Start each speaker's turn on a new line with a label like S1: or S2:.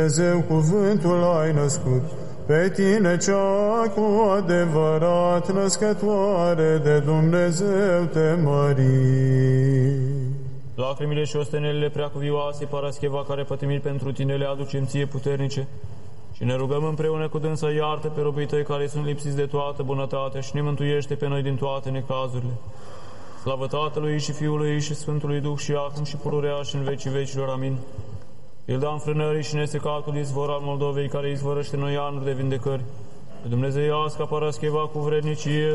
S1: Dumnezeu cuvântul ai născut, pe tine cea cu adevărat născătoare de Dumnezeu te mări.
S2: Lacrimile și ostenelile preacuvioase Parascheva, care pătimiri pentru tine le aducem ție puternice, și ne rugăm împreună cu dânsa, iartă pe robii tăi care sunt lipsiți de toată bunătatea și ne mântuiește pe noi din toate necazurile. Slavă Tatălui și Fiului și Sfântului Duh și acum și pururea și în vecii vecilor. Amin. Pilda înfrânării și nesecatul izvor al Moldovei, care izvorăște noi anuri de vindecări. Pe Dumnezeiasca Parascheva cu vrednicie